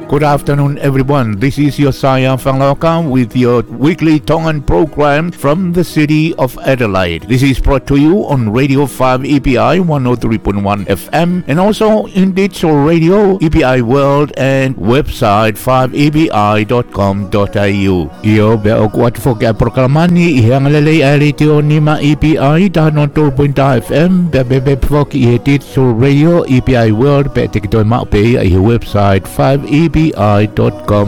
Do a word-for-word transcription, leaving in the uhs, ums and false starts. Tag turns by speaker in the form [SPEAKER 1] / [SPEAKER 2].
[SPEAKER 1] Good afternoon, everyone. This is Josiah Fanglaoka with your weekly Tongan program from the city of Adelaide. This is brought to you on Radio five E P I one oh three point one F M and also in digital radio, E P I World and website five e b i dot com dot a u. Iyo be'o kuat foka programani ihang lalay alitio ni ma E P I dahanon two point five F M bebe foka i digital radio E P I World be'tik doy ma pe i website five e b i dot com